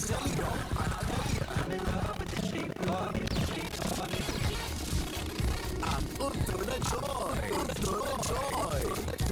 I'm in love with the shape of your